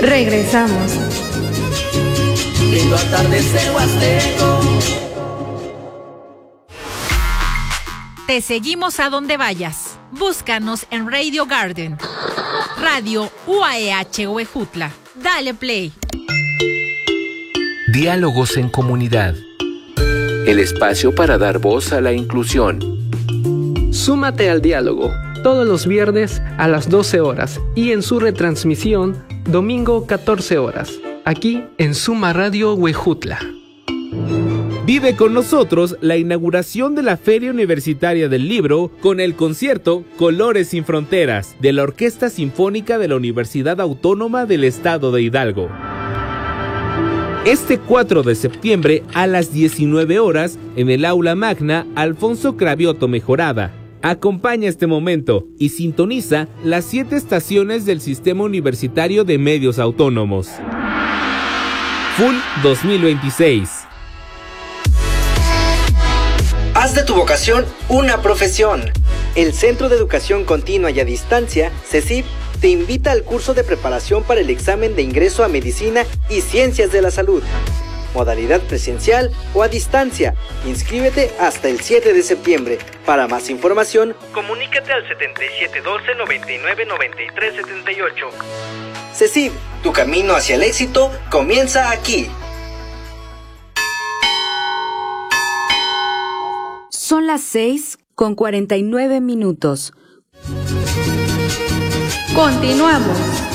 Regresamos. Lindo atardecer huasteco. Te seguimos a donde vayas. Búscanos en Radio Garden, Radio UAEH Huejutla. Dale play. Diálogos en comunidad. El espacio para dar voz a la inclusión. Súmate al diálogo todos los viernes a las 12 horas y en su retransmisión domingo 14 horas, aquí en Suma Radio Huejutla. Vive con nosotros la inauguración de la Feria Universitaria del Libro con el concierto Colores sin Fronteras de la Orquesta Sinfónica de la Universidad Autónoma del Estado de Hidalgo. Este 4 de septiembre a las 19 horas en el Aula Magna Alfonso Cravioto Mejorada. Acompaña este momento y sintoniza las 7 estaciones del Sistema Universitario de Medios Autónomos. FUL 2026. Haz de tu vocación una profesión. El Centro de Educación Continua y a Distancia, CECIP, te invita al curso de preparación para el examen de ingreso a Medicina y Ciencias de la Salud. Modalidad presencial o a distancia. Inscríbete hasta el 7 de septiembre. Para más información, comunícate al 7712-999378. CECIP, tu camino hacia el éxito comienza aquí. Son las 6:49. Continuamos.